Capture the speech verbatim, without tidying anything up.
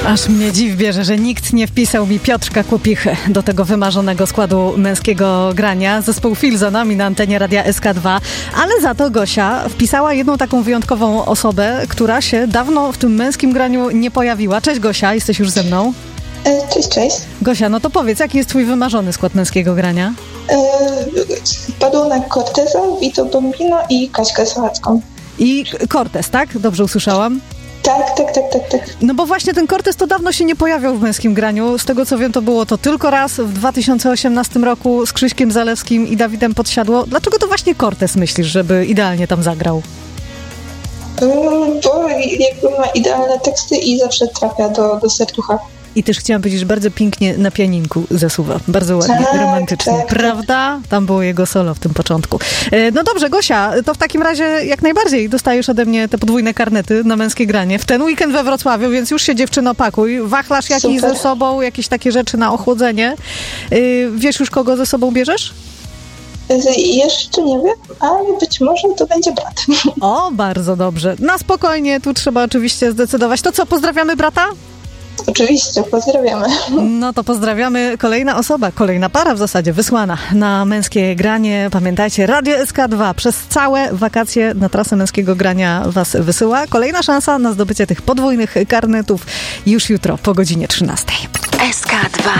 Aż mnie dziw bierze, że nikt nie wpisał mi Piotrka Kłopichy do tego wymarzonego składu męskiego grania. Zespół Fil za nami na antenie Radia S K dwa, ale za to Gosia wpisała jedną taką wyjątkową osobę, która się dawno w tym męskim graniu nie pojawiła. Cześć Gosia, jesteś już ze mną? Cześć, cześć. Gosia, no to powiedz, jaki jest twój wymarzony skład męskiego grania? Padło na Corteza, Vito Bombino i Kaśkę Sochacką. I Cortez, tak? Dobrze usłyszałam? Tak, tak, tak, tak, tak. No bo właśnie ten Cortez to dawno się nie pojawiał w męskim graniu. Z tego co wiem, to było to tylko raz w dwa tysiące osiemnastym roku z Krzyśkiem Zalewskim i Dawidem Podsiadło. Dlaczego to właśnie Cortez myślisz, żeby idealnie tam zagrał? Bo jakby ma idealne teksty i zawsze trafia do, do serducha. I też chciałam powiedzieć, że bardzo pięknie na pianinku zasuwa. Bardzo ładnie, tak, romantycznie. Tak, prawda? Tam było jego solo w tym początku. No dobrze, Gosia, to w takim razie jak najbardziej dostajesz ode mnie te podwójne karnety na męskie granie. W ten weekend we Wrocławiu, więc już się dziewczyno pakuj. Wachlarz jakiś Super. Ze sobą, jakieś takie rzeczy na ochłodzenie. Wiesz już, kogo ze sobą bierzesz? Jeszcze nie wiem, ale być może to będzie brat. O, bardzo dobrze. Na spokojnie, tu trzeba oczywiście zdecydować. To co, pozdrawiamy brata? Oczywiście, pozdrawiamy. No to pozdrawiamy. Kolejna osoba, kolejna para w zasadzie wysłana na męskie granie. Pamiętajcie, Radio S K dwa przez całe wakacje na trasę męskiego grania was wysyła. Kolejna szansa na zdobycie tych podwójnych karnetów już jutro po godzinie trzynastej. S K dwa.